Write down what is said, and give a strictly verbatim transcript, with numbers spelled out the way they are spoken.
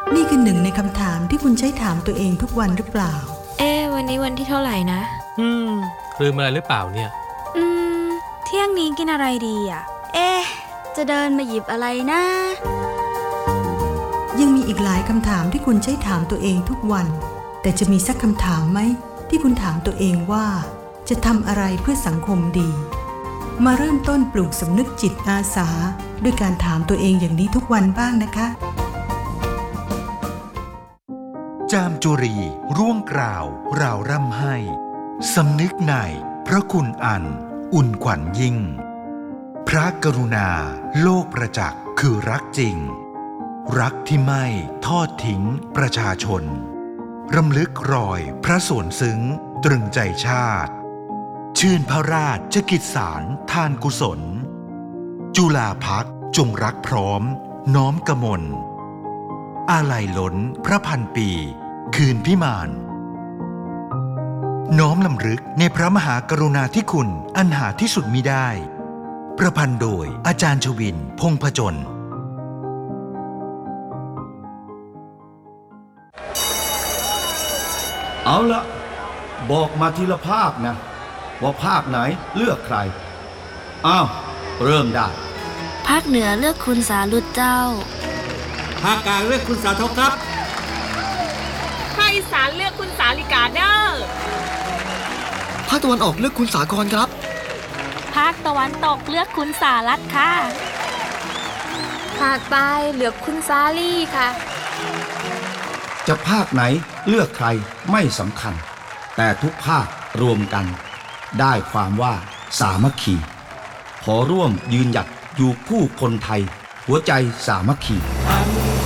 นี่คือหนึ่งในคำถามที่คุณใช้ถามตัวเองทุกวันหรือเปล่าเอ๊ะวันนี้วันที่เท่าไหร่นะอืมลืมอะไรหรือเปล่าเนี่ยอืมเที่ยงนี้กินอะไรดีอ่ะเอ๊ะจะเดินมาหยิบอะไรนะยังมีอีกหลายคำถามที่คุณใช้ถามตัวเองทุกวันแต่จะมีสักคำถามไหมที่คุณถามตัวเองว่าจะทำอะไรเพื่อสังคมดีมาเริ่มต้นปลูกสำนึกจิตอาสาด้วยการถามตัวเองอย่างนี้ทุกวันบ้างนะคะจามจุรีร่วงกล่าวราวร่ำให้สำนึกในพระคุณอันอุ่นขวัญยิ่งพระกรุณาโลกประจักษ์คือรักจริงรักที่ไม่ทอดทิ้งประชาชนรำลึกรอยพระส่วนซึ้งตรึงใจชาติชื่นพระราชกิจสารทานกุศลจุฬาภักดิ์จงรักพร้อมน้อมกมลอาลัยล้นพระพันปีคืนพิมานน้อมลำลึกในพระมหากรุณาธิคุณอันหาที่สุดมิได้ประพันธ์โดยอาจารย์ชวินพงษ์ผจญเอาละบอกมาทีละภาคนะว่าภาคไหนเลือกใครอ้าวเริ่มได้ภาคเหนือเลือกคุณสารุจเจ้าภาคกลางเลือกคุณสาทกครับภาคอีสานเลือกคุณสาลิกาเดอร์ภาคตะวันออกเลือกคุณสากรครับภาคตะวันตกเลือกคุณสารัตค่ะภาคใต้เลือกคุณสาลี่ค่ะจะภาคไหนเลือกใครไม่สำคัญแต่ทุกภาครวมกันได้ความว่าสามัคคีขอร่วมยืนหยัดอยู่คู่คนไทยหัวใจสามัคคี